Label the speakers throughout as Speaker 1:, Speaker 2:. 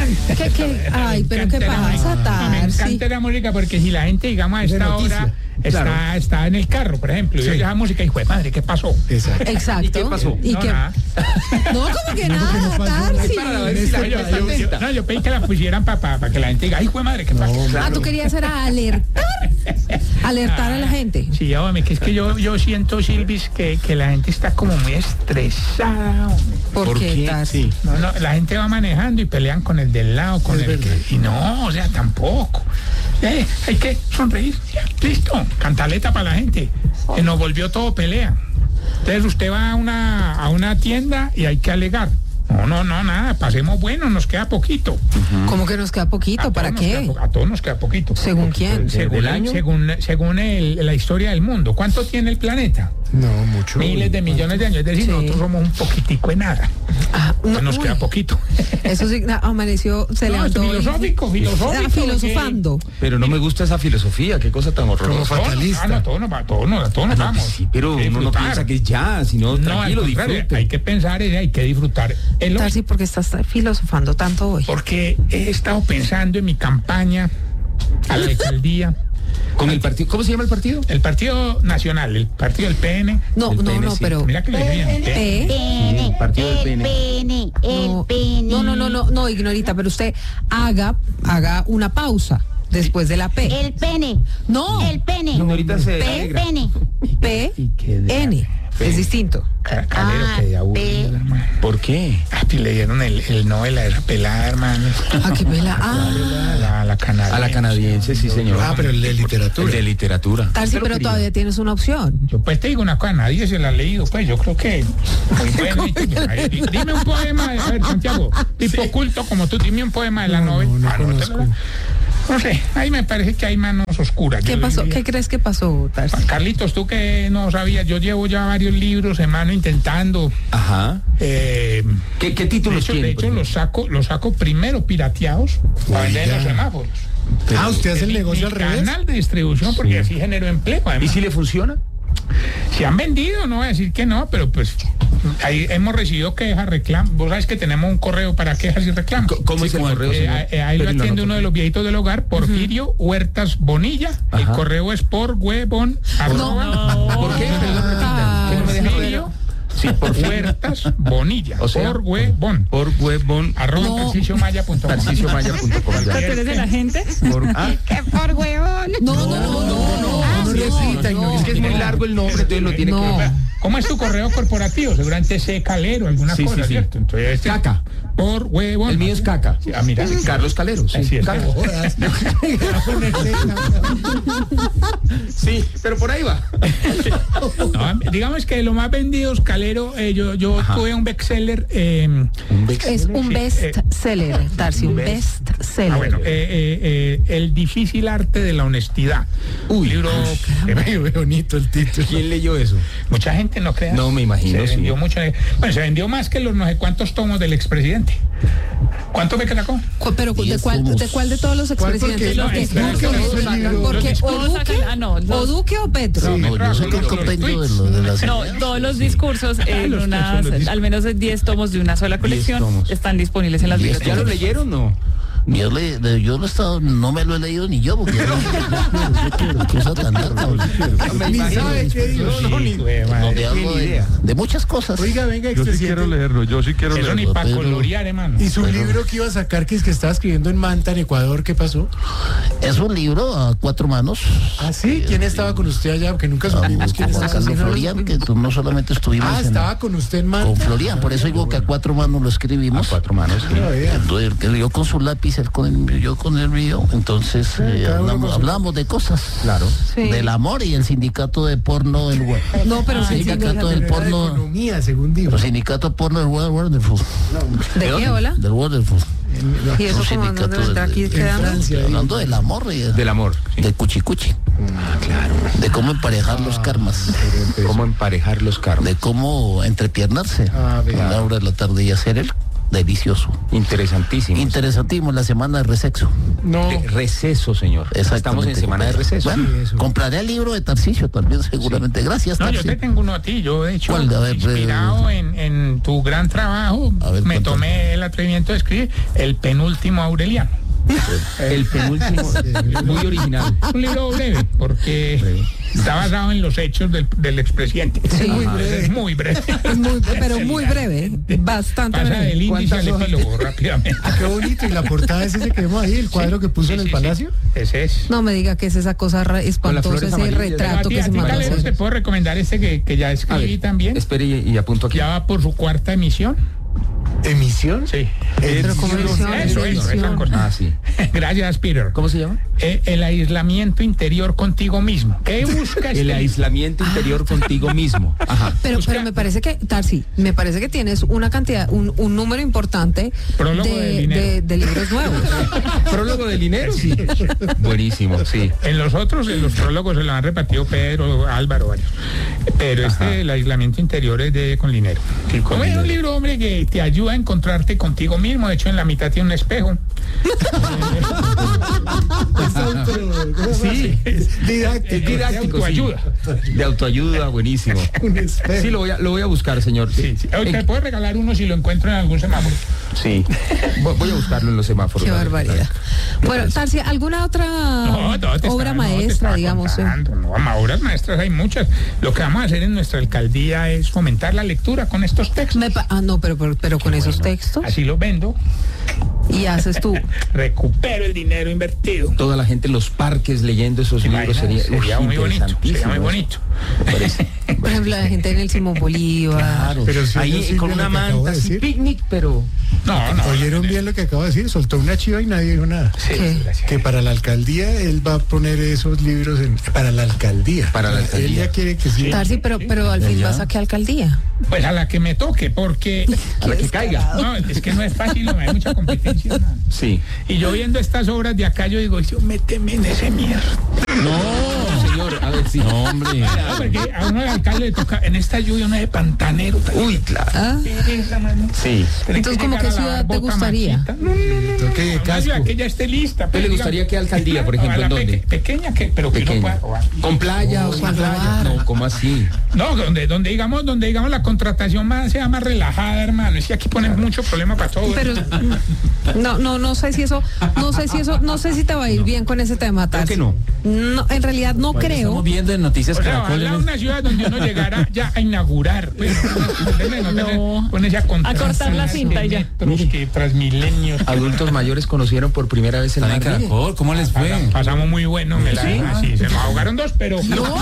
Speaker 1: Ay, pero ¿qué pasa,
Speaker 2: Me
Speaker 1: Tarsi?
Speaker 2: encanta la música porque si la gente, digamos, a esta hora está en el carro, por ejemplo, y oye esa música y dice, madre, ¿qué pasó?
Speaker 1: Exacto.
Speaker 3: ¿Y qué pasó?
Speaker 1: ¿Y
Speaker 2: No,
Speaker 1: qué?
Speaker 2: nada.
Speaker 1: No, como que nada, Tarsi.
Speaker 2: Yo pedí que la pusieran para que la gente diga, ay, madre, ¿qué pasó?
Speaker 1: Ah, tú querías era alertar a la gente.
Speaker 2: Sí, hombre, que es que yo siento, Silvis, que la gente está como muy estresada, hombre.
Speaker 1: ¿Por qué, Tarsi?
Speaker 2: No, la gente va manejando y pelean con el del lado, con el que... Y no, o sea, tampoco. Hay que sonreír, ya, listo, cantaleta para la gente. Que nos volvió todo pelea. Entonces usted va a una tienda y hay que alegar. No, nada, pasemos bueno, nos queda poquito.
Speaker 1: ¿Cómo que nos queda poquito? ¿Para qué?
Speaker 2: A todos nos queda poquito.
Speaker 1: ¿Según quién?
Speaker 2: Según la historia del mundo. ¿Cuánto tiene el planeta?
Speaker 4: No, mucho.
Speaker 2: Miles de millones de años. Es decir,
Speaker 1: Sí.
Speaker 2: nosotros somos un poquitico de nada.
Speaker 1: No,
Speaker 2: Nos queda poquito.
Speaker 1: Eso sí, amaneció, se
Speaker 2: No, es
Speaker 1: levantó.
Speaker 2: filosófico.
Speaker 1: Filosofando.
Speaker 3: Pero no me gusta esa filosofía, qué cosa tan horrorosa.
Speaker 4: fatalista.
Speaker 2: Todos nos vamos.
Speaker 3: Pues sí, pero uno no
Speaker 2: Disfrutar.
Speaker 3: piensa que es ya, sino
Speaker 2: No,
Speaker 3: tranquilo,
Speaker 2: al contrario,
Speaker 3: disfrute.
Speaker 2: hay que pensar, hay que disfrutar.
Speaker 1: Tarsi, ¿por qué estás filosofando tanto hoy?
Speaker 2: Porque he estado pensando en mi campaña a la alcaldía.
Speaker 3: Con el partido, ¿cómo se llama el partido?
Speaker 2: El Partido Nacional, el partido del PN.
Speaker 1: No,
Speaker 3: El PN, sí.
Speaker 1: pero...
Speaker 2: Mira que le dije bien.
Speaker 3: El partido del PN.
Speaker 1: No, ignorita, pero usted haga una pausa después de la P.
Speaker 5: El pene.
Speaker 1: No.
Speaker 5: El pene.
Speaker 3: Ahorita se
Speaker 5: El
Speaker 3: alegra.
Speaker 5: pene.
Speaker 1: P-N. Es distinto.
Speaker 2: Calero que de aburrido, hermano.
Speaker 3: ¿Por qué?
Speaker 2: Le dieron el Nobel a esa pelada, hermano.
Speaker 1: Ah, qué pela.
Speaker 2: La canadiense.
Speaker 3: A la canadiense, sí, señor.
Speaker 4: Pero el de literatura.
Speaker 3: El de literatura.
Speaker 1: Tarsi, pero todavía tienes una opción.
Speaker 2: Yo pues te digo una cosa, nadie se la ha leído, pues yo creo que muy bueno. Dime un poema, a ver, Santiago, tipo culto como tú, dime un poema de la novela.
Speaker 4: No conozco.
Speaker 2: No sé, ahí me parece que hay manos oscuras.
Speaker 1: ¿Qué pasó? ¿Qué crees que pasó, Tarsi?
Speaker 2: Carlitos, tú que no sabías, yo llevo ya varios libros, hermano, intentando.
Speaker 3: Ajá.
Speaker 2: ¿Qué
Speaker 3: ¿Qué títulos
Speaker 2: de
Speaker 3: tiene?
Speaker 2: hecho los saco primero pirateados para vender en los semáforos.
Speaker 4: ¿Usted hace el negocio al revés?
Speaker 2: Canal de distribución, porque así generó empleo.
Speaker 3: ¿Y
Speaker 2: Además,
Speaker 3: si le funciona?
Speaker 2: se han vendido, no voy a decir que no, pero pues ahí hemos recibido quejas, reclamos. Vos sabes que tenemos un correo para quejas y reclamos.
Speaker 3: ¿Cómo es el correo, señor?
Speaker 2: Ahí lo atiende uno de los viejitos del hogar, Porfirio Huertas Bonilla.
Speaker 3: Ajá.
Speaker 2: El correo es porhuevon.
Speaker 3: ¿Por qué? ¿Qué no me deja
Speaker 2: Porfirio
Speaker 3: Sí,
Speaker 2: Huertas Bonilla.
Speaker 3: O sea,
Speaker 2: porhuevon.
Speaker 3: Por huevón.
Speaker 2: @tarcisiomaya.com.
Speaker 3: Tarcisiomaya.com.
Speaker 6: ¿Tú eres el agente?
Speaker 5: ¿Qué por huevón?
Speaker 4: No repita,
Speaker 3: Es que es muy largo el nombre, entonces lo tiene que...
Speaker 2: ¿Cómo es tu correo corporativo? Seguramente es Calero, alguna
Speaker 3: Sí,
Speaker 2: cosa,
Speaker 3: sí, sí.
Speaker 2: ¿cierto? Entonces,
Speaker 3: Caca.
Speaker 2: Por huevón.
Speaker 3: El mío es Caca.
Speaker 2: Sí, mira.
Speaker 3: Carlos Calero. Sí,
Speaker 2: Así es.
Speaker 3: Caca. Sí, pero por ahí va.
Speaker 2: No, digamos que lo más vendido es Calero. Yo tuve un bestseller.
Speaker 1: Es un bestseller, Tarsi, un bestseller.
Speaker 2: Bueno, El difícil arte de la honestidad.
Speaker 3: Uy,
Speaker 2: libro
Speaker 4: Qué bonito el título.
Speaker 3: ¿Quién leyó eso?
Speaker 2: mucha gente no crea.
Speaker 3: No, me imagino,
Speaker 2: Se
Speaker 3: sí.
Speaker 2: vendió mucho. Bueno, se vendió más que los no sé cuántos tomos del expresidente. ¿Cuánto me sacó?
Speaker 1: Pero ¿de cuál de todos los expresidentes?
Speaker 4: ¿Cuál?
Speaker 1: Porque
Speaker 6: Todos sacan-
Speaker 1: o Duque o Petro.
Speaker 4: No, yo soy el compendio de las
Speaker 6: No, todos los discursos en al menos en 10 tomos de una sola colección
Speaker 3: tomos.
Speaker 6: están disponibles en las
Speaker 3: ¿Ya lo
Speaker 6: bibliotecas.
Speaker 3: leyeron o no?
Speaker 7: Yo no he estado, no me lo he leído ni yo, porque cosa tan larga.
Speaker 4: Ni sabe qué digo.
Speaker 7: Donde hablo de muchas cosas.
Speaker 4: Oiga, venga,
Speaker 8: Yo sí
Speaker 4: expresidente.
Speaker 8: quiero leerlo, yo sí quiero
Speaker 2: Eso ni
Speaker 8: leerlo.
Speaker 2: para
Speaker 7: pero-
Speaker 2: colorear, hermano.
Speaker 4: ¿Y su libro que iba a sacar, que es que estaba escribiendo en Manta, en Ecuador, qué pasó?
Speaker 7: Es un libro a 4 manos.
Speaker 4: ¿Ah, sí? ¿Quién estaba con usted allá? Porque nunca supimos quién
Speaker 7: Juan
Speaker 4: estaba.
Speaker 7: Carlos
Speaker 4: ¿Sí, no?
Speaker 7: Florian, que tú no solamente estuvimos
Speaker 4: Estaba con usted en Manta.
Speaker 7: con Florian, por eso digo que a 4 manos lo escribimos.
Speaker 3: A 4 manos, sí.
Speaker 4: Ah, vea.
Speaker 7: Entonces, yo con su lápiz, él con el, yo con el mío. Entonces
Speaker 4: cada uno con su-
Speaker 7: hablamos de cosas.
Speaker 3: Claro.
Speaker 1: Sí.
Speaker 7: Del amor y el sindicato de porno del web.
Speaker 1: No, pero
Speaker 7: El
Speaker 1: sí,
Speaker 7: sindicato del
Speaker 4: Era de
Speaker 7: porno.
Speaker 4: economía, según digo.
Speaker 7: El sindicato porno del Wonderful.
Speaker 1: ¿De qué, hola?
Speaker 7: Del Wonderful.
Speaker 1: Y eso
Speaker 7: Un
Speaker 1: como no
Speaker 7: sindicato
Speaker 1: debe estar aquí
Speaker 4: En
Speaker 1: quedando.
Speaker 4: Francia.
Speaker 7: Hablando del amor y
Speaker 3: Del amor. Sí.
Speaker 7: de cuchicuchi.
Speaker 3: Claro.
Speaker 7: De cómo emparejar los karmas.
Speaker 3: ¿Cómo emparejar los karmas?
Speaker 7: De cómo entrepiernarse.
Speaker 4: Ah,
Speaker 7: A
Speaker 4: vea.
Speaker 7: la hora de la tarde y hacer el delicioso.
Speaker 3: Interesantísimo.
Speaker 7: Interesantísimo, la semana de resexo.
Speaker 4: No.
Speaker 3: De receso, señor.
Speaker 7: Exactamente.
Speaker 3: Estamos en semana de receso.
Speaker 7: Bueno,
Speaker 4: Sí, eso.
Speaker 7: compraré el libro de Tarcisio también, seguramente. Gracias,
Speaker 2: No, yo
Speaker 7: Tarcisio.
Speaker 2: te tengo uno a ti. Yo, de hecho,
Speaker 7: ¿Cuál? A ver,
Speaker 2: inspirado en tu gran trabajo,
Speaker 7: A ver,
Speaker 2: me
Speaker 7: cuéntame.
Speaker 2: tomé el atrevimiento de escribir El penúltimo Aureliano.
Speaker 3: El penúltimo, muy original.
Speaker 2: Un libro breve, porque está basado en los hechos del expresidente.
Speaker 1: Sí. Muy
Speaker 2: breve. Es muy breve.
Speaker 1: Es muy, pero muy breve, bastante
Speaker 2: Pasa
Speaker 1: breve.
Speaker 2: del índice al
Speaker 4: ¿Cuántas hojas
Speaker 2: epílogo rápidamente.
Speaker 4: Ah, qué bonito. Y la portada es ese que vemos ahí, el cuadro que puso en el palacio.
Speaker 2: Ese es.
Speaker 1: No me diga que es esa cosa espantosa,
Speaker 3: flores
Speaker 1: ese
Speaker 3: amarillas.
Speaker 1: retrato que se mandó a
Speaker 2: Calero, te
Speaker 1: hacer.
Speaker 2: puedo recomendar ese que ya
Speaker 3: A ver,
Speaker 2: escribí también.
Speaker 3: Espere y apunto aquí.
Speaker 2: Ya va por su cuarta emisión.
Speaker 4: ¿Emisión?
Speaker 2: Sí.
Speaker 1: Pero como edición,
Speaker 2: Eso, esa cosa.
Speaker 3: Ah, sí.
Speaker 2: Gracias, Peter.
Speaker 3: ¿Cómo se llama?
Speaker 2: El aislamiento interior contigo mismo. ¿Qué buscas?
Speaker 3: El aislamiento interior contigo mismo. Ajá.
Speaker 1: Pero me parece que, Tarsi, me parece que tienes una cantidad, un número importante
Speaker 2: Prólogo de dinero.
Speaker 1: de libros nuevos.
Speaker 3: ¿Prólogo del dinero? Sí. Buenísimo, sí.
Speaker 2: En los prólogos se lo han repartido Pedro, Álvaro, varios. Pero el aislamiento interior es con dinero. Como es un libro, hombre, que te ayuda a encontrarte contigo mismo. De hecho, en la mitad tiene un espejo.
Speaker 3: Sí.
Speaker 4: Didáctico.
Speaker 3: Didáctico,
Speaker 2: de
Speaker 3: sí.
Speaker 2: autoayuda.
Speaker 3: De autoayuda, buenísimo.
Speaker 4: Un espejo.
Speaker 3: Sí, lo voy a buscar, señor.
Speaker 2: Sí. Hoy te puedo regalar uno si lo encuentro en algún semáforo.
Speaker 3: Sí. Voy a buscarlo en los semáforos.
Speaker 1: Qué barbaridad. Bueno, Tarsi, ¿alguna otra obra maestra, digamos?
Speaker 2: No, obras maestras hay muchas. Lo que vamos a hacer en nuestra alcaldía es fomentar la lectura con estos textos.
Speaker 1: No, pero con esos textos.
Speaker 2: Así los vendo,
Speaker 1: Y haces tú.
Speaker 2: recupero el dinero invertido.
Speaker 3: Toda la gente en los parques leyendo esos libros sería
Speaker 2: muy bonito. Sería muy
Speaker 3: interesantísimo.
Speaker 2: bonito.
Speaker 3: Me parece.
Speaker 1: Por ejemplo, la gente en el Simón Bolívar.
Speaker 3: Claro.
Speaker 4: Pero si
Speaker 3: Ahí
Speaker 4: ellos
Speaker 3: con
Speaker 4: sirven
Speaker 3: una
Speaker 4: lo que acabo
Speaker 3: manta,
Speaker 4: de
Speaker 3: así,
Speaker 4: decir.
Speaker 3: picnic, pero
Speaker 2: No.
Speaker 4: ¿Oyeron bien lo que acabo de decir? Soltó una chiva y nadie dijo nada.
Speaker 2: Sí,
Speaker 1: ¿Qué?
Speaker 2: gracias.
Speaker 4: Que para la alcaldía él va a poner esos libros para la alcaldía.
Speaker 3: Para la alcaldía.
Speaker 4: Él ya quiere que sí.
Speaker 1: Tarsi, pero al fin
Speaker 3: Ya.
Speaker 1: vas a qué alcaldía.
Speaker 2: Pues a la que me toque, porque
Speaker 3: a la que caiga.
Speaker 2: no, es que no es fácil, no hay mucha competencia. No.
Speaker 3: Sí.
Speaker 2: Y yo viendo estas obras de acá, yo digo, yo méteme en ese mierda.
Speaker 3: No, señor, a ver si. No, hombre.
Speaker 2: No, porque a uno al alcalde le toca, en esta lluvia, uno de pantanero.
Speaker 3: Uy, claro.
Speaker 1: Ah,
Speaker 2: Pereza, mano.
Speaker 3: Sí.
Speaker 2: Tiene
Speaker 1: Entonces,
Speaker 2: que
Speaker 1: ¿cómo
Speaker 2: llegar
Speaker 1: qué
Speaker 2: a lavar
Speaker 1: ciudad te
Speaker 2: boca
Speaker 1: gustaría?
Speaker 2: machita. No.
Speaker 4: Toque de
Speaker 2: Una
Speaker 4: casco.
Speaker 2: ciudad que ya esté lista.
Speaker 3: ¿Qué le gustaría que alcaldía, por ejemplo,
Speaker 2: la
Speaker 3: en dónde?
Speaker 2: Pequeña, pero que no pueda
Speaker 3: Pequeña.
Speaker 2: robar.
Speaker 3: ¿Con playa o sin
Speaker 1: ¿cuál
Speaker 3: playa?
Speaker 1: robar?
Speaker 3: No, ¿cómo así?
Speaker 2: No, donde digamos la contratación sea más relajada, hermano. Es que aquí ponen mucho problema para todo.
Speaker 1: pero no sé si eso, no sé si te va a ir bien con ese tema,
Speaker 3: Creo
Speaker 1: Tarsi.
Speaker 3: que no.
Speaker 1: No, en realidad no creo.
Speaker 8: Estamos viendo en Noticias
Speaker 2: O sea,
Speaker 8: Caracol.
Speaker 2: ojalá una ciudad donde uno llegara ya a inaugurar. Pues,
Speaker 6: No.
Speaker 2: ponerse a contar.
Speaker 6: A cortar la cinta y ya.
Speaker 2: Metros que Transmilenios.
Speaker 3: Adultos mayores conocieron por primera vez el
Speaker 8: Están en
Speaker 3: mar.
Speaker 8: Caracol, ¿cómo les fue?
Speaker 2: Pasamos muy bueno. Sí, se nos ahogaron dos, pero...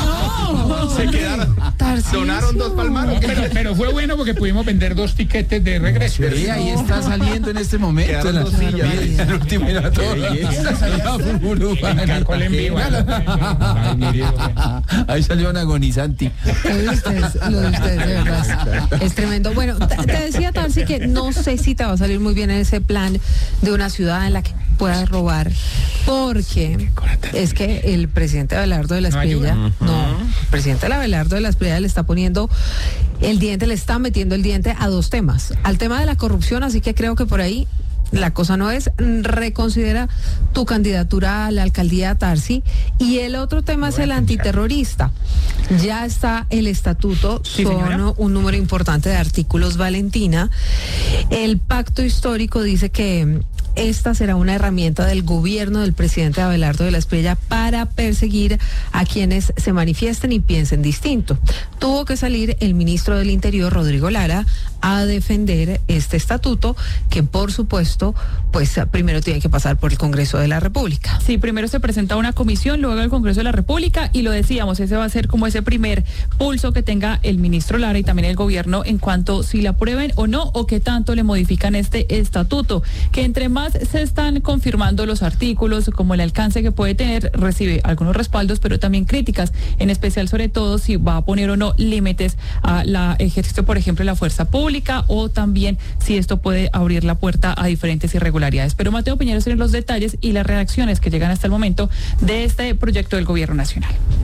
Speaker 3: Se quedaron.
Speaker 1: Tarcisio.
Speaker 3: Donaron 2 palmaros.
Speaker 2: No, pero fue bueno porque pudimos vender 2 tiquetes de regreso.
Speaker 8: Sí, ahí está saliendo en este momento.
Speaker 3: Quedaron
Speaker 8: la-
Speaker 3: 2 sillas.
Speaker 8: Mire, el último era todo.
Speaker 2: En Caracol en vivo.
Speaker 3: Ay, mire.
Speaker 8: Ahí salió un agonizante.
Speaker 1: Lo de ustedes, de verdad, es tremendo. Bueno, te decía, Tarsi, que no sé si te va a salir muy bien en ese plan de una ciudad en la que puedas robar, porque es que el presidente Abelardo de la
Speaker 2: No
Speaker 1: Espriella,
Speaker 2: ayuda.
Speaker 1: el presidente Abelardo de la Espriella le está poniendo el diente, le está metiendo el diente a 2 temas. Al tema de la corrupción, así que creo que por ahí la cosa no es, reconsidera tu candidatura a la alcaldía, Tarsi. Y el otro tema es el antiterrorista. Ya está el estatuto,
Speaker 2: señora.
Speaker 1: son un número importante de artículos, Valentina. El pacto histórico dice que esta será una herramienta del gobierno del presidente Abelardo de la Espriella para perseguir a quienes se manifiesten y piensen distinto. Tuvo que salir el ministro del Interior, Rodrigo Lara, a defender este estatuto, que por supuesto, pues primero tiene que pasar por el Congreso de la República.
Speaker 6: Sí, primero se presenta una comisión, luego el Congreso de la República, y lo decíamos, ese va a ser como ese primer pulso que tenga el ministro Lara y también el gobierno en cuanto si la aprueben o no, o qué tanto le modifican este estatuto, que entre más se están confirmando los artículos, como el alcance que puede tener, recibe algunos respaldos, pero también críticas, en especial sobre todo si va a poner o no límites a la ejercicio, por ejemplo, de la fuerza pública, o también si esto puede abrir la puerta a diferentes irregularidades. Pero Mateo Piñeros tiene los detalles y las reacciones que llegan hasta el momento de este proyecto del gobierno nacional.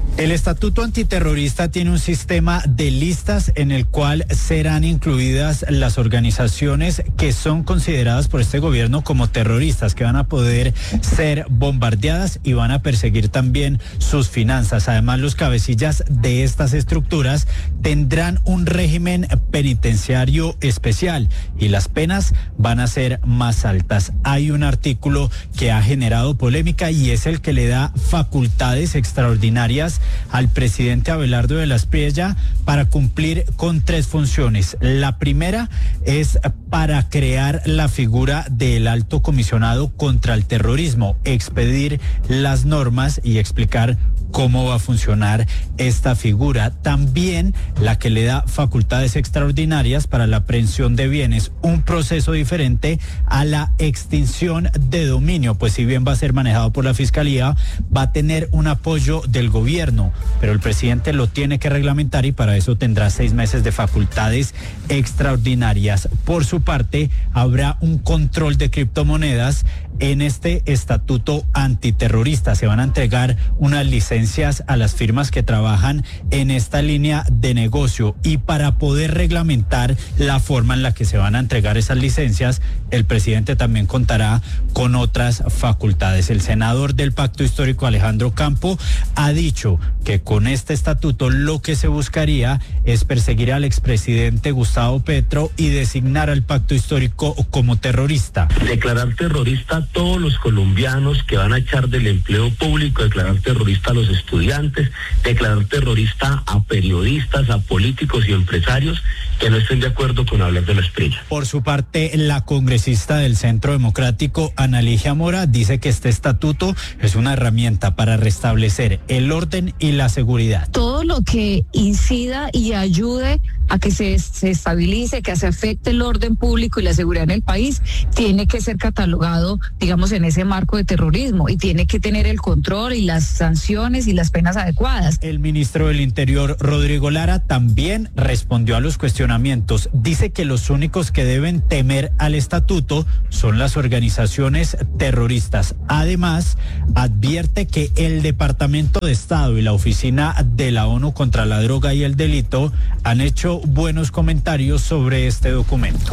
Speaker 9: El Estatuto Antiterrorista tiene un sistema de listas en el cual serán incluidas las organizaciones que son consideradas por este gobierno como terroristas, que van a poder ser bombardeadas y van a perseguir también sus finanzas. Además, los cabecillas de estas estructuras tendrán un régimen penitenciario especial y las penas van a ser más altas. Hay un artículo que ha generado polémica y es el que le da facultades extraordinarias al presidente Abelardo de la Espriella para cumplir con 3 funciones. La primera es para crear la figura del alto comisionado contra el terrorismo, expedir las normas y explicar cómo va a funcionar esta figura. También la que le da facultades extraordinarias para la aprehensión de bienes, un proceso diferente a la extinción de dominio, pues si bien va a ser manejado por la Fiscalía, va a tener un apoyo del gobierno, pero el presidente lo tiene que reglamentar y para eso tendrá 6 meses de facultades extraordinarias. Por su parte, habrá un control de criptomonedas en este estatuto antiterrorista. Se van a entregar unas licencias a las firmas que trabajan en esta línea de negocio y para poder reglamentar la forma en la que se van a entregar esas licencias, el presidente también contará con otras facultades. El senador del Pacto Histórico, Alejandro Campo, ha dicho que con este estatuto lo que se buscaría es perseguir al expresidente Gustavo Petro y designar al Pacto Histórico como terrorista.
Speaker 10: Declarar terrorista a todos los colombianos que van a echar del empleo público, declarar terrorista a los estudiantes, declarar terrorista a periodistas, a políticos y empresarios que no estén de acuerdo con hablar de la Espriella.
Speaker 9: Por su parte, la congresista del Centro Democrático, Ana Ligia Mora, dice que este estatuto es una herramienta para restablecer el orden y la seguridad.
Speaker 11: Todo lo que incida y ayude a que se estabilice, que se afecte el orden público y la seguridad en el país, tiene que ser catalogado, digamos, en ese marco de terrorismo y tiene que tener el control y las sanciones y las penas adecuadas.
Speaker 9: El ministro del Interior, Rodrigo Lara, también respondió a los cuestionamientos. Dice que los únicos que deben temer al estatuto son las organizaciones terroristas. Además, advierte que el Departamento de Estado y la Oficina de la ONU contra la Droga y el Delito han hecho buenos comentarios sobre este documento.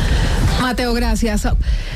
Speaker 1: Mateo, gracias.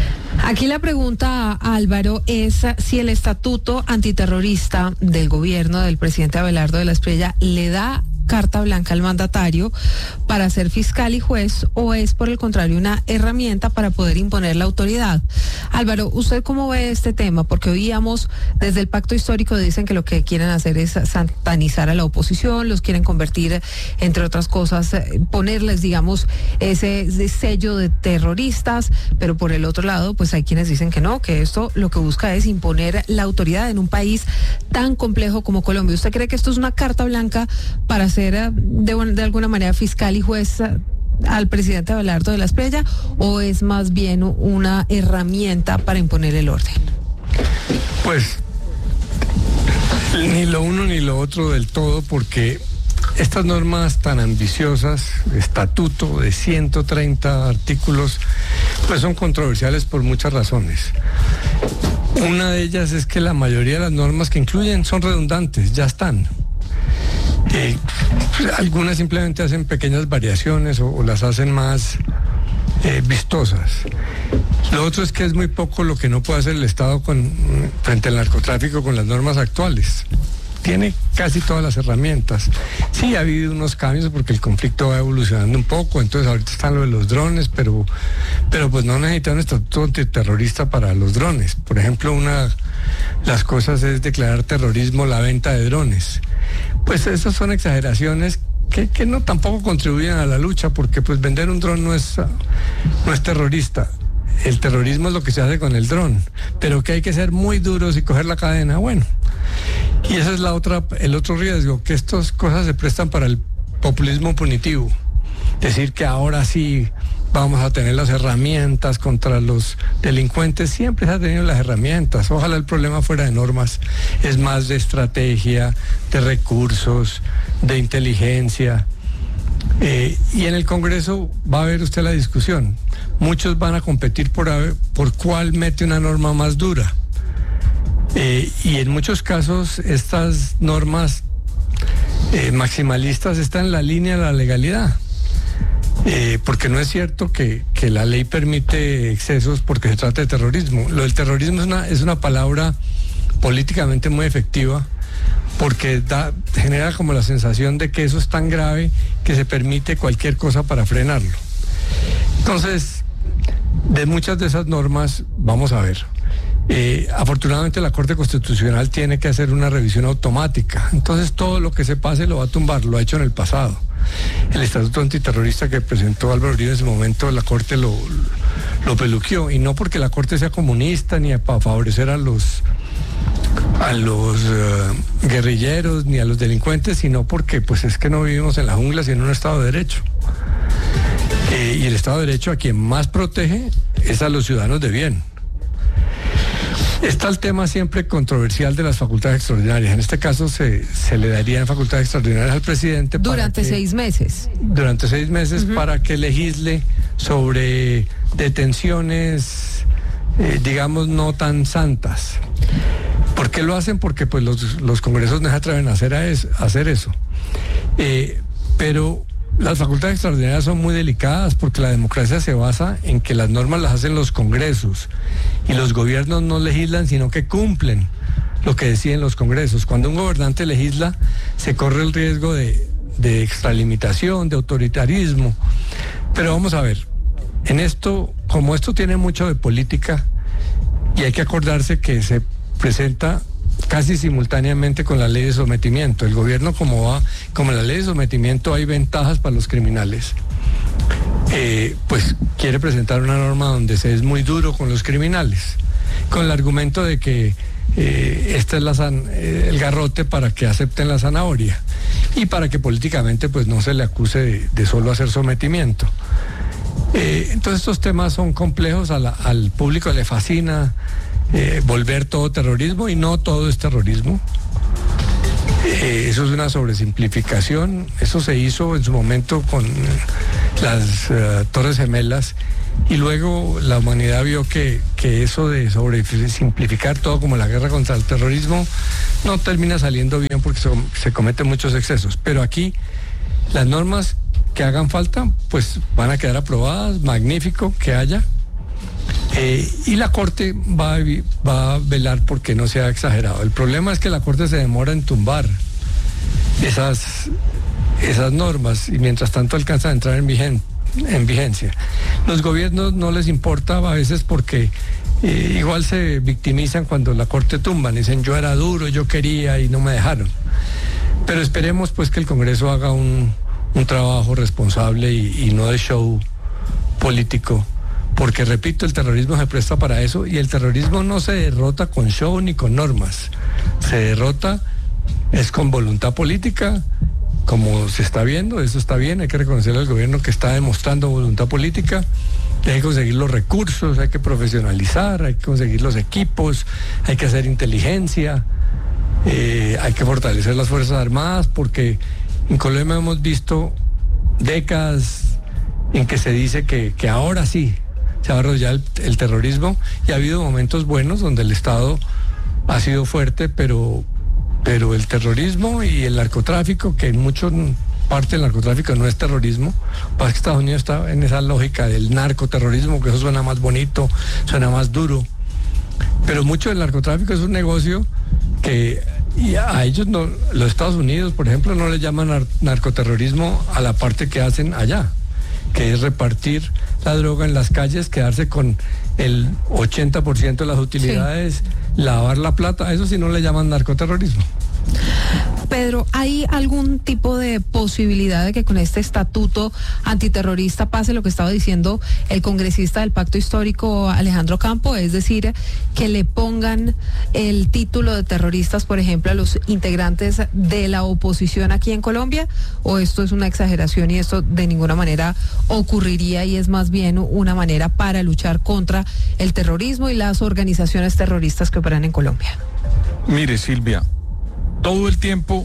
Speaker 1: Aquí la pregunta, Álvaro, es si el estatuto antiterrorista del gobierno del presidente Abelardo de la Espriella le da carta blanca al mandatario para ser fiscal y juez o es por el contrario una herramienta para poder imponer la autoridad. Álvaro, ¿usted cómo ve este tema? Porque oíamos desde el Pacto Histórico dicen que lo que quieren hacer es satanizar a la oposición, los quieren convertir, entre otras cosas, ponerles, digamos, ese sello de terroristas, pero por el otro lado, pues hay quienes dicen que no, que esto lo que busca es imponer la autoridad en un país tan complejo como Colombia. ¿Usted cree que esto es una carta blanca para ser de alguna manera fiscal y juez al presidente Abelardo de la Espriella o es más bien una herramienta para imponer el orden?
Speaker 12: Pues ni lo uno ni lo otro del todo, porque estas normas tan ambiciosas, estatuto de 130 artículos, pues son controversiales por muchas razones. Una de ellas es que la mayoría de las normas que incluyen son redundantes, ya están. Algunas simplemente hacen pequeñas variaciones o las hacen más vistosas. Lo otro es que es muy poco lo que no puede hacer el Estado frente al narcotráfico con las normas actuales. Tiene casi todas las herramientas. Sí, ha habido unos cambios porque el conflicto va evolucionando un poco, entonces ahorita están lo de los drones, pero pues no necesitan un estatuto antiterrorista para los drones. Por ejemplo, una de las cosas es declarar terrorismo la venta de drones. Pues esas son exageraciones que no tampoco contribuyen a la lucha, porque pues vender un dron no es terrorista. El terrorismo es lo que se hace con el dron, pero que hay que ser muy duros y coger la cadena, bueno. Y esa es el otro riesgo, que estas cosas se prestan para el populismo punitivo. Decir que ahora sí vamos a tener las herramientas contra los delincuentes, siempre se han tenido las herramientas. Ojalá el problema fuera de normas, es más de estrategia, de recursos, de inteligencia. Y en el Congreso va a ver usted la discusión. Muchos van a competir por cuál mete una norma más dura. Y en muchos casos estas normas maximalistas está en la línea de la legalidad. Porque no es cierto que la ley permite excesos porque se trata de terrorismo. Lo del terrorismo es una palabra políticamente muy efectiva porque genera como la sensación de que eso es tan grave que se permite cualquier cosa para frenarlo. Entonces, de muchas de esas normas, vamos a ver. Afortunadamente la Corte Constitucional tiene que hacer una revisión automática. Entonces todo lo que se pase lo va a tumbar, lo ha hecho en el pasado. El estatuto antiterrorista que presentó Álvaro Uribe en ese momento, la Corte lo peluqueó, y no porque la Corte sea comunista ni para favorecer a los guerrilleros ni a los delincuentes, sino porque pues es que no vivimos en la jungla sino en un Estado de Derecho. Y el Estado de Derecho a quien más protege es a los ciudadanos de bien. Está el tema siempre controversial de las facultades extraordinarias. En este caso se le darían facultades extraordinarias al presidente
Speaker 1: durante 6 meses.
Speaker 12: Durante 6 meses para que legisle sobre detenciones, digamos, no tan santas. ¿Por qué lo hacen? Porque pues los congresos no se atreven a hacer eso. Pero las facultades extraordinarias son muy delicadas porque la democracia se basa en que las normas las hacen los congresos y los gobiernos no legislan sino que cumplen lo que deciden los congresos. Cuando un gobernante legisla se corre el riesgo de extralimitación, de autoritarismo. Pero vamos a ver, en esto, como esto tiene mucho de política y hay que acordarse que se presenta casi simultáneamente con la ley de sometimiento. El gobierno, como en la ley de sometimiento hay ventajas para los criminales, pues quiere presentar una norma donde se es muy duro con los criminales, con el argumento de que este es el garrote para que acepten la zanahoria y para que políticamente pues no se le acuse de solo hacer sometimiento. Entonces estos temas son complejos, al público le fascina volver todo terrorismo y no todo es terrorismo. Eso es una sobresimplificación. Eso se hizo en su momento con las Torres Gemelas y luego la humanidad vio que eso de sobresimplificar todo como la guerra contra el terrorismo no termina saliendo bien porque se cometen muchos excesos. Pero aquí las normas que hagan falta pues van a quedar aprobadas, magnífico que haya. Y la Corte va a velar porque no sea exagerado. El problema es que la Corte se demora en tumbar esas normas y mientras tanto alcanza a entrar en vigencia. Los gobiernos no les importa a veces porque igual se victimizan cuando la Corte tumban, dicen yo era duro, yo quería y no me dejaron. Pero esperemos pues que el Congreso haga un trabajo responsable y no de show político. Porque, repito, el terrorismo se presta para eso y el terrorismo no se derrota con show ni con normas. Se derrota es con voluntad política, como se está viendo, eso está bien, hay que reconocerle al gobierno que está demostrando voluntad política, hay que conseguir los recursos, hay que profesionalizar, hay que conseguir los equipos, hay que hacer inteligencia, hay que fortalecer las Fuerzas Armadas, porque en Colombia hemos visto décadas en que se dice que ahora sí se va a desarrollar el terrorismo y ha habido momentos buenos donde el Estado ha sido fuerte, pero el terrorismo y el narcotráfico, que en mucha parte del narcotráfico no es terrorismo, pasa que Estados Unidos está en esa lógica del narcoterrorismo, que eso suena más bonito, suena más duro, pero mucho del narcotráfico es un negocio que y a ellos no, los Estados Unidos, por ejemplo, no le llaman narcoterrorismo a la parte que hacen allá, que es repartir la droga en las calles, quedarse con el 80% de las utilidades, lavar la plata, a eso sí no le llaman narcoterrorismo.
Speaker 1: Pedro, ¿hay algún tipo de posibilidad de que con este estatuto antiterrorista pase lo que estaba diciendo el congresista del Pacto Histórico Alejandro Campo? Es decir, que le pongan el título de terroristas, por ejemplo, a los integrantes de la oposición aquí en Colombia, ¿o esto es una exageración y esto de ninguna manera ocurriría y es más bien una manera para luchar contra el terrorismo y las organizaciones terroristas que operan en Colombia?
Speaker 13: Mire, Silvia, todo el tiempo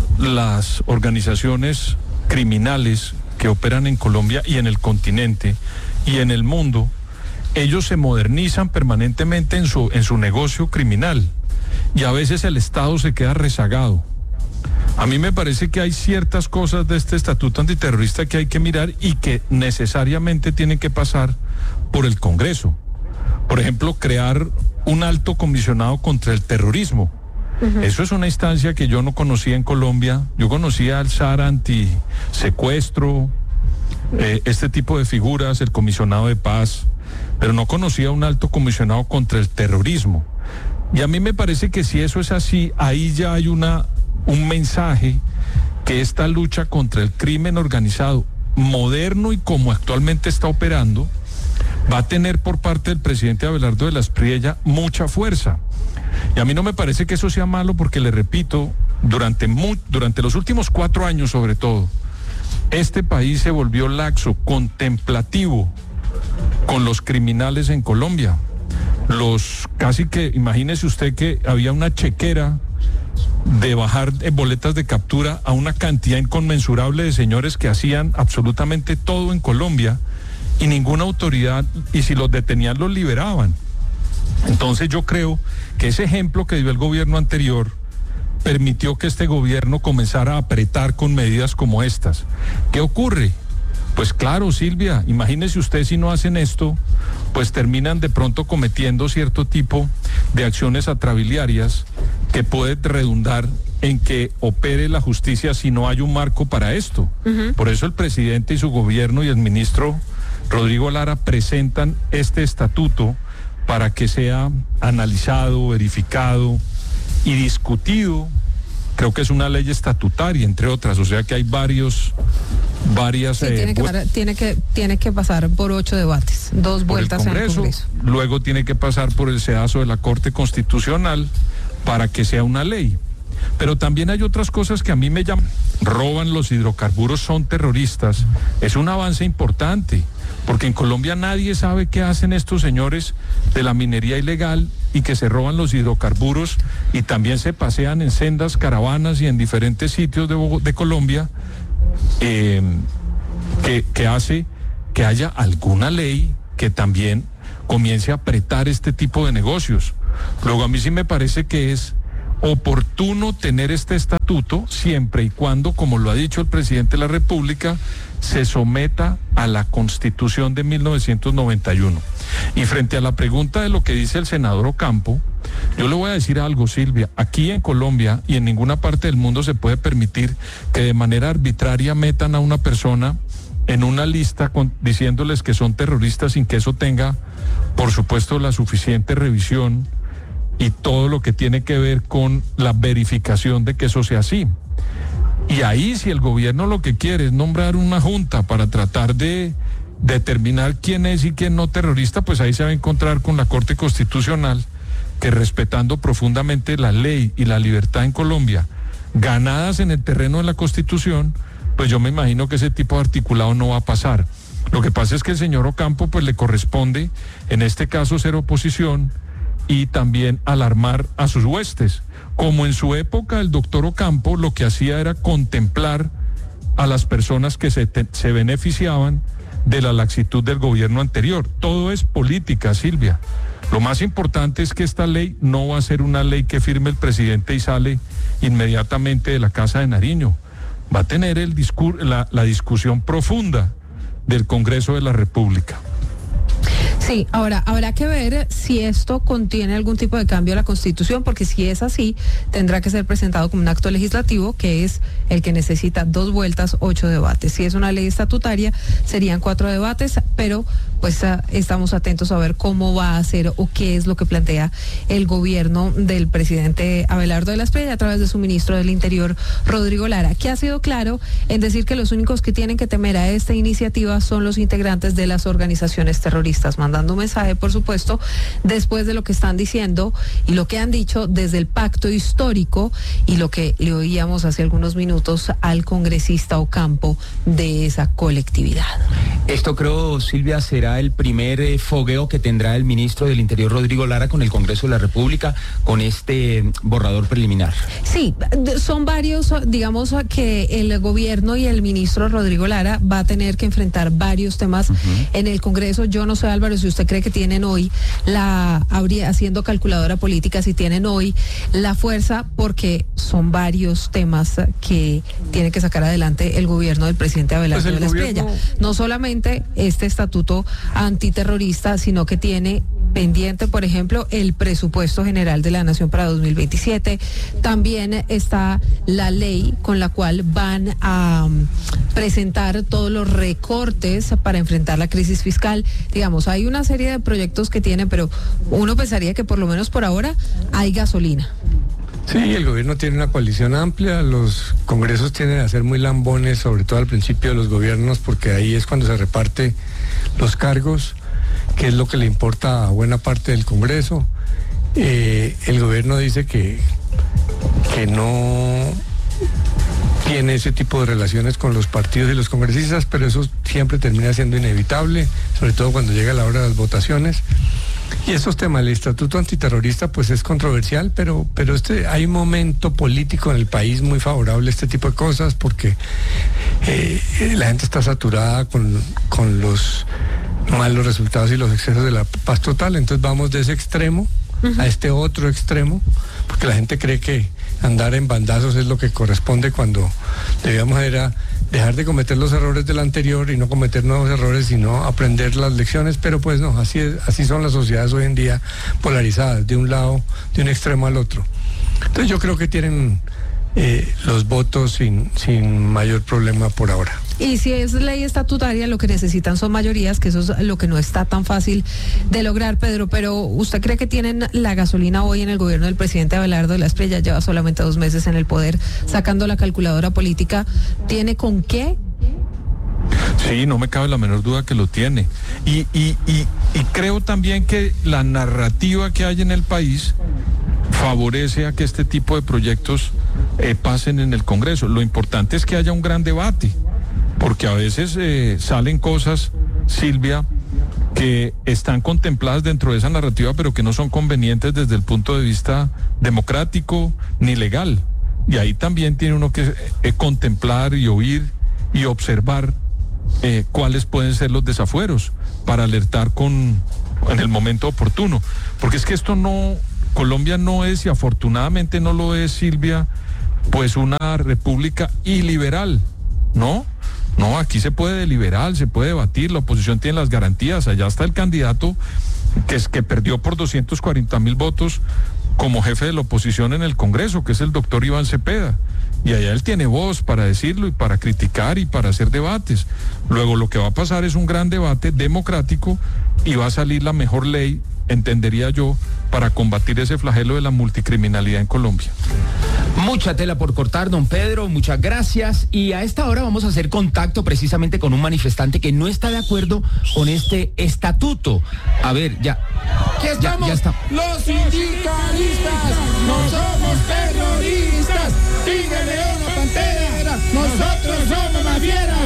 Speaker 13: las organizaciones criminales que operan en Colombia y en el continente y en el mundo, ellos se modernizan permanentemente en su negocio criminal y a veces el Estado se queda rezagado. A mí me parece que hay ciertas cosas de este estatuto antiterrorista que hay que mirar y que necesariamente tienen que pasar por el Congreso. Por ejemplo, crear un alto comisionado contra el terrorismo. Eso es una instancia que yo no conocía en Colombia. Yo conocía al SAR antisecuestro, este tipo de figuras, el comisionado de paz, pero no conocía un alto comisionado contra el terrorismo. Y a mí me parece que si eso es así, ahí ya hay un mensaje que esta lucha contra el crimen organizado moderno y como actualmente está operando va a tener por parte del presidente Abelardo de la Espriella mucha fuerza. Y a mí no me parece que eso sea malo porque, le repito, durante los últimos 4 años sobre todo, este país se volvió laxo, contemplativo con los criminales en Colombia. Casi que, imagínese usted que había una chequera de bajar boletas de captura a una cantidad inconmensurable de señores que hacían absolutamente todo en Colombia y ninguna autoridad, y si los detenían los liberaban. Entonces yo creo que ese ejemplo que dio el gobierno anterior permitió que este gobierno comenzara a apretar con medidas como estas. ¿Qué ocurre? Pues claro, Silvia, imagínese usted si no hacen esto, pues terminan de pronto cometiendo cierto tipo de acciones atrabiliarias que puede redundar en que opere la justicia si no hay un marco para esto. Por eso el presidente y su gobierno y el ministro Rodrigo Lara presentan este estatuto para que sea analizado, verificado y discutido. Creo que es una ley estatutaria, entre otras, o sea que hay varias...
Speaker 1: Sí, tiene que pasar por 8 debates, 2 vueltas en el Congreso.
Speaker 13: Luego tiene que pasar por el sedazo de la Corte Constitucional para que sea una ley. Pero también hay otras cosas que a mí me llaman. Roban los hidrocarburos, son terroristas. Es un avance importante, porque en Colombia nadie sabe qué hacen estos señores de la minería ilegal y que se roban los hidrocarburos y también se pasean en sendas caravanas y en diferentes sitios de Colombia, que hace que haya alguna ley que también comience a apretar este tipo de negocios. Luego a mí sí me parece que es oportuno tener este estatuto siempre y cuando, como lo ha dicho el presidente de la República, se someta a la Constitución de 1991. Y frente a la pregunta de lo que dice el senador Ocampo, yo le voy a decir algo, Silvia. Aquí en Colombia y en ninguna parte del mundo se puede permitir que de manera arbitraria metan a una persona en una lista diciéndoles que son terroristas sin que eso tenga, por supuesto, la suficiente revisión y todo lo que tiene que ver con la verificación de que eso sea así. Y ahí, si el gobierno lo que quiere es nombrar una junta para tratar de determinar quién es y quién no terrorista, pues ahí se va a encontrar con la Corte Constitucional, que respetando profundamente la ley y la libertad en Colombia, ganadas en el terreno de la Constitución, pues yo me imagino que ese tipo de articulado no va a pasar. Lo que pasa es que el señor Ocampo pues le corresponde, en este caso, ser oposición y también alarmar a sus huestes. Como en su época el doctor Ocampo lo que hacía era contemplar a las personas que se beneficiaban de la laxitud del gobierno anterior. Todo es política, Silvia. Lo más importante es que esta ley no va a ser una ley que firme el presidente y sale inmediatamente de la Casa de Nariño. Va a tener la discusión profunda del Congreso de la República.
Speaker 1: Sí, ahora habrá que ver si esto contiene algún tipo de cambio a la Constitución, porque si es así, tendrá que ser presentado como un acto legislativo, que es el que necesita 2 vueltas, 8 debates. Si es una ley estatutaria, serían 4 debates, pero pues estamos atentos a ver cómo va a ser o qué es lo que plantea el gobierno del presidente Abelardo de la Espriella a través de su ministro del Interior, Rodrigo Lara, que ha sido claro en decir que los únicos que tienen que temer a esta iniciativa son los integrantes de las organizaciones terroristas, mandando un mensaje, por supuesto, después de lo que están diciendo y lo que han dicho desde el pacto histórico y lo que le oíamos hace algunos minutos al congresista Ocampo de esa colectividad.
Speaker 3: Esto, creo, Silvia, será el primer fogueo que tendrá el ministro del Interior, Rodrigo Lara, con el Congreso de la República, con este borrador preliminar. Sí,
Speaker 1: son varios, digamos que el gobierno y el ministro Rodrigo Lara va a tener que enfrentar varios temas en el Congreso. Yo no sé, Álvaro, si usted cree que tienen hoy haciendo calculadora política, si tienen hoy la fuerza, porque son varios temas que tiene que sacar adelante el gobierno del presidente Abelardo de la Espriella. No solamente este estatuto antiterrorista, sino que tiene pendiente, por ejemplo, el presupuesto general de la Nación para 2027. También está la ley con la cual van a presentar todos los recortes para enfrentar la crisis fiscal. Digamos, hay una serie de proyectos que tiene, pero uno pensaría que por lo menos por ahora hay gasolina.
Speaker 12: Sí, el gobierno tiene una coalición amplia, los congresos tienden a ser muy lambones, sobre todo al principio de los gobiernos, porque ahí es cuando se reparte los cargos, que es lo que le importa a buena parte del Congreso. El gobierno dice que no tiene ese tipo de relaciones con los partidos y los congresistas, pero eso siempre termina siendo inevitable, sobre todo cuando llega la hora de las votaciones. Y esos temas, el estatuto antiterrorista, pues es controversial, pero hay un momento político en el país muy favorable a este tipo de cosas, porque la gente está saturada con los malos resultados y los excesos de la paz total. Entonces vamos de ese extremo a este otro extremo, porque la gente cree que andar en bandazos es lo que corresponde, cuando debíamos era dejar de cometer los errores del anterior y no cometer nuevos errores, sino aprender las lecciones. Pero pues no, así son las sociedades hoy en día, polarizadas de un lado, de un extremo al otro. Entonces yo creo que tienen los votos sin mayor problema por ahora.
Speaker 1: Y si es ley estatutaria, lo que necesitan son mayorías, que eso es lo que no está tan fácil de lograr, Pedro. Pero ¿usted cree que tienen la gasolina hoy en el gobierno del presidente Abelardo de la Espriella? Lleva solamente 2 meses en el poder, sacando la calculadora política. ¿Tiene con qué?
Speaker 13: Sí, no me cabe la menor duda que lo tiene. Y creo también que la narrativa que hay en el país favorece a que este tipo de proyectos pasen en el Congreso. Lo importante es que haya un gran debate, porque a veces salen cosas, Silvia, que están contempladas dentro de esa narrativa, pero que no son convenientes desde el punto de vista democrático ni legal. Y ahí también tiene uno que contemplar y oír y observar cuáles pueden ser los desafueros para alertar en el momento oportuno. Porque es que Colombia no es, y afortunadamente no lo es, Silvia, pues una república iliberal, ¿no? No, aquí se puede deliberar, se puede debatir, la oposición tiene las garantías. Allá está el candidato que perdió por 240,000 votos como jefe de la oposición en el Congreso, que es el doctor Iván Cepeda. Y allá él tiene voz para decirlo y para criticar y para hacer debates. Luego lo que va a pasar es un gran debate democrático y va a salir la mejor ley, entendería yo, para combatir ese flagelo de la multicriminalidad en Colombia.
Speaker 3: Mucha tela por cortar, don Pedro, muchas gracias. Y a esta hora vamos a hacer contacto precisamente con un manifestante que no está de acuerdo con este estatuto. A ver, ya estamos.
Speaker 5: Los sindicalistas, no somos terroristas. Tigre, león o pantera, nosotros somos más fieras.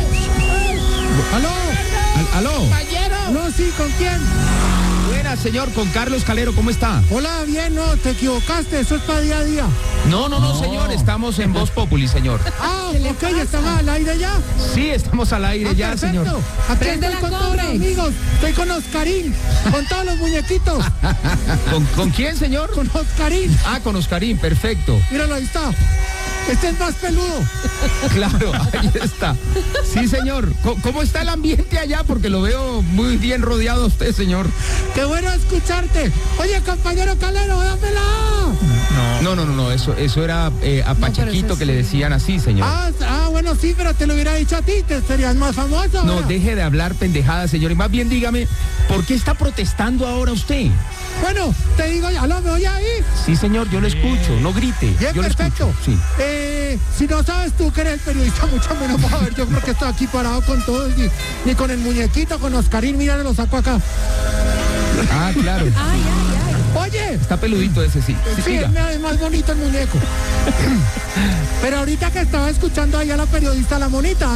Speaker 8: ¿Aló?
Speaker 5: Compañero.
Speaker 4: No, sí, ¿con quién?
Speaker 3: Buenas, señor, con Carlos Calero, ¿cómo está?
Speaker 4: Hola, bien, no, te equivocaste, eso es para día a día.
Speaker 3: No, señor, estamos en Voz Populi, señor.
Speaker 4: Ah, ok, ¿estamos al aire ya?
Speaker 3: Sí, estamos al aire ya,
Speaker 4: perfecto.
Speaker 3: señor.
Speaker 4: Aquí estoy con todos los amigos, estoy con Oscarín, con todos los muñequitos.
Speaker 3: ¿Con quién, señor?
Speaker 4: Con Oscarín.
Speaker 3: Ah, con Oscarín, perfecto.
Speaker 4: Míralo, ahí está. Este es más peludo.
Speaker 3: Claro, ahí está. Sí, señor. ¿Cómo está el ambiente allá? Porque lo veo muy bien rodeado a usted, señor.
Speaker 4: Qué bueno escucharte. Oye, compañero Calero, dámela.
Speaker 3: No, eso era a Pachequito que le decían así, señor.
Speaker 4: Bueno, sí, pero te lo hubiera dicho a ti, te serías más famoso.
Speaker 3: No, deje de hablar pendejadas, señor. Y más bien dígame, ¿por qué está protestando ahora usted?
Speaker 4: Bueno, te digo, ¿aló, me oye ahí?
Speaker 3: Sí, señor, yo lo escucho, no grite.
Speaker 4: Bien,
Speaker 3: yo
Speaker 4: perfecto.
Speaker 3: Lo escucho, sí.
Speaker 4: Si no sabes tú que eres el periodista, mucho menos va a ver. Yo creo que estoy aquí parado con todos, ni con el muñequito, con Oscarín, mira, lo saco acá.
Speaker 3: Ah, claro.
Speaker 4: Oye.
Speaker 3: Está peludito ese, sí.
Speaker 4: Sí, es más bonito el muñeco. Pero ahorita que estaba escuchando ahí a la periodista, la monita,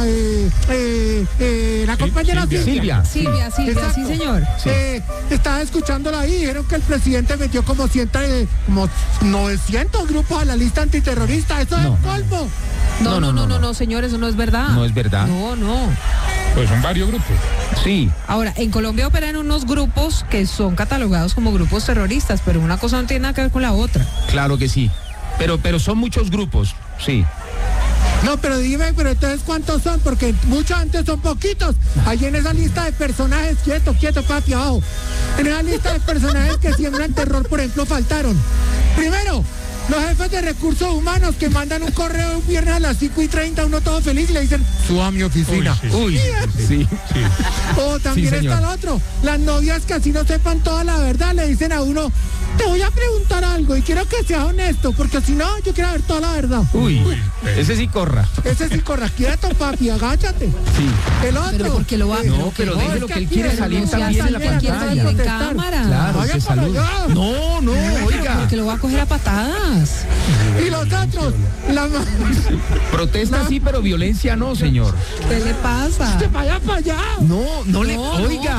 Speaker 4: la compañera
Speaker 1: Silvia, sí, señor.
Speaker 4: Sí. Estaba escuchándola ahí, dijeron que el presidente metió como 900 grupos a la lista antiterrorista. Eso es colmo.
Speaker 1: No, señor, eso no es verdad.
Speaker 3: No es verdad.
Speaker 1: No.
Speaker 2: Pues son varios grupos.
Speaker 3: Sí.
Speaker 1: Ahora, en Colombia operan unos grupos que son catalogados como grupos terroristas, pero una cosa no tiene nada que ver con la otra.
Speaker 3: Claro que sí. pero son muchos grupos, sí.
Speaker 4: No, pero dime, pero entonces ¿cuántos son? Porque muchos antes son poquitos. Ahí en esa lista de personajes, quieto, papi, abajo. En esa lista de personajes que siembran terror, por ejemplo, faltaron. Primero, los jefes de recursos humanos que mandan un correo un viernes a las 5:30, uno todo feliz y le dicen, suba a mi oficina.
Speaker 3: Uy, sí.
Speaker 4: O también
Speaker 3: Sí, señor.
Speaker 4: está el otro. Las novias que así no sepan toda la verdad le dicen a uno, te voy a preguntar algo y quiero que seas honesto, porque si no, yo quiero ver toda la verdad.
Speaker 3: Uy, ese sí corra.
Speaker 4: Ese sí corra, quieto, papi, agáchate.
Speaker 3: Sí.
Speaker 4: El otro.
Speaker 1: Pero porque lo va
Speaker 3: No, pero déjelo que él quiere salir también en la pantalla.
Speaker 1: en cámara.
Speaker 3: Claro,
Speaker 4: Vaya
Speaker 3: se
Speaker 4: para
Speaker 3: saluda.
Speaker 4: allá.
Speaker 3: No, oiga.
Speaker 1: Porque lo va a coger a patadas.
Speaker 4: Y los otros,
Speaker 3: Protesta sí, pero violencia no, señor.
Speaker 1: ¿Qué le pasa?
Speaker 4: se vaya para allá.
Speaker 3: No le... Oiga.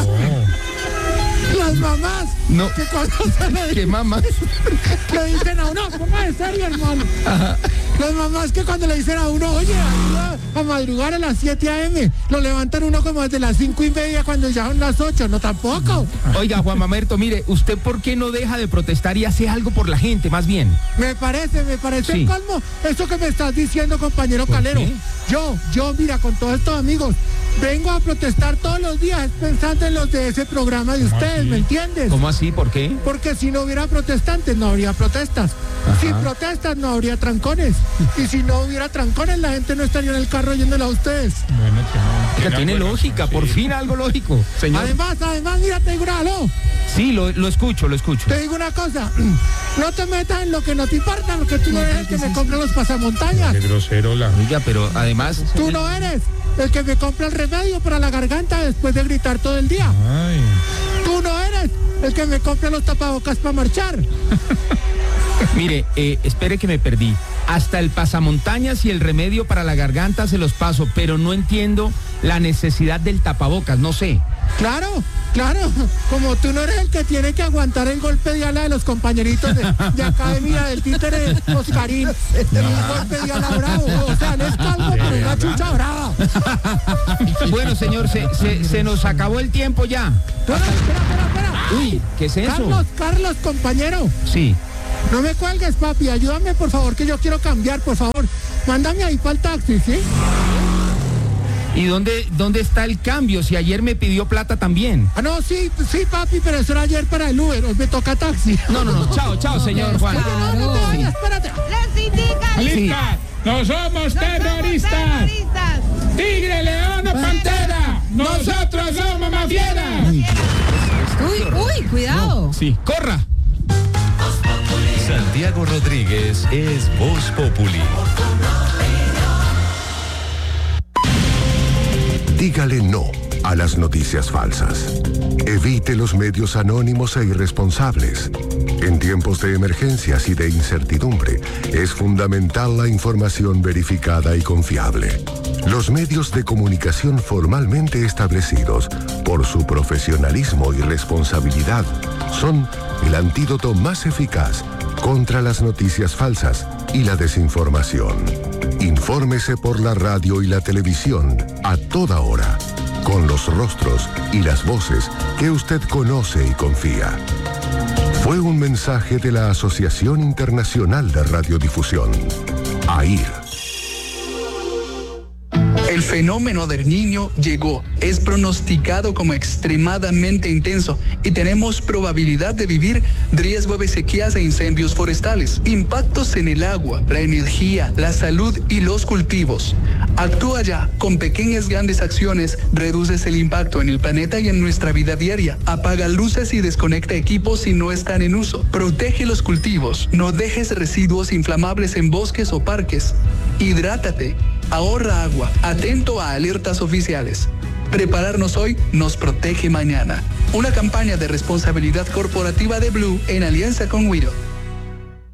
Speaker 4: Las mamás,
Speaker 3: No.
Speaker 4: que cuando se
Speaker 3: ¿Qué mamá?
Speaker 4: le dicen a uno, póngase serio, hermano. Las mamás que cuando le dicen a uno, oye, ayuda a madrugar a las 7 a.m., lo levantan uno como desde las 5:30 cuando ya son las 8, no tampoco.
Speaker 3: Oiga, Juan Mamerto, mire, ¿usted por qué no deja de protestar y hace algo por la gente, más bien?
Speaker 4: Me parece
Speaker 3: Sí.
Speaker 4: el colmo eso que me estás diciendo, compañero Calero.
Speaker 3: qué?
Speaker 4: Yo, mira, con todos estos amigos, vengo a protestar todos los días pensando en los de ese programa de ustedes, ¿me entiendes?
Speaker 3: ¿Cómo así? ¿Por qué?
Speaker 4: Porque si no hubiera protestantes, no habría protestas. Sin protestas, no habría trancones. Y si no hubiera trancones, la gente no estaría en el carro yéndola a ustedes.
Speaker 3: Oiga, tiene lógica, por fin algo lógico, señor.
Speaker 4: Además, mira, te digo algo.
Speaker 3: Sí, lo escucho.
Speaker 4: Te digo una cosa. No te metas en lo que no te importa, porque tú no eres el que me compra los pasamontañas.
Speaker 2: Qué grosero la...
Speaker 3: Oiga, pero además...
Speaker 4: Tú no eres el que me compra el remedio para la garganta después de gritar todo el día.
Speaker 2: Ay.
Speaker 4: Tú no eres el que me compra los tapabocas para marchar.
Speaker 3: Mire, espere que me perdí. Hasta el pasamontañas y el remedio para la garganta se los paso, pero no entiendo la necesidad del tapabocas, no sé.
Speaker 4: Claro. Como tú no eres el que tiene que aguantar el golpe de ala de los compañeritos de academia del títere Oscarín. Un golpe de ala bravo. O sea, no es calvo, pero es una chucha brava.
Speaker 3: Bueno, señor, se nos acabó el tiempo ya.
Speaker 4: Espera.
Speaker 3: Uy, ¿qué es eso?
Speaker 4: Carlos, compañero.
Speaker 3: Sí.
Speaker 4: No me cuelgues, papi. Ayúdame, por favor, que yo quiero cambiar, por favor. Mándame ahí para el taxi, ¿sí?
Speaker 3: ¿Y dónde está el cambio? Si ayer me pidió plata también.
Speaker 4: Ah, no, sí, papi, pero eso era ayer para el Uber. Hoy me toca taxi.
Speaker 3: No. Chao, señor Juan.
Speaker 4: No te vayas, espérate.
Speaker 5: Les indican.
Speaker 2: ¡Lista! ¡No somos terroristas! ¡Tigre, león o pantera! ¡Nosotros somos mafieras!
Speaker 1: Uy, cuidado.
Speaker 3: Sí, corra.
Speaker 14: Santiago Rodríguez es Voz Populi.
Speaker 15: Dígale no a las noticias falsas. Evite los medios anónimos e irresponsables. En tiempos de emergencias y de incertidumbre, es fundamental la información verificada y confiable. Los medios de comunicación formalmente establecidos, por su profesionalismo y responsabilidad, son el antídoto más eficaz contra las noticias falsas y la desinformación. Infórmese por la radio y la televisión a toda hora, con los rostros y las voces que usted conoce y confía. Fue un mensaje de la Asociación Internacional de Radiodifusión, AIR.
Speaker 16: El fenómeno del Niño llegó, es pronosticado como extremadamente intenso y tenemos probabilidad de vivir riesgo de sequías e incendios forestales, impactos en el agua, la energía, la salud y los cultivos. Actúa ya, con pequeñas grandes acciones, reduces el impacto en el planeta y en nuestra vida diaria. Apaga luces y desconecta equipos si no están en uso. Protege los cultivos, no dejes residuos inflamables en bosques o parques. Hidrátate. Ahorra agua, atento a alertas oficiales. Prepararnos hoy nos protege mañana. Una campaña de responsabilidad corporativa de Blue en alianza con Wiro.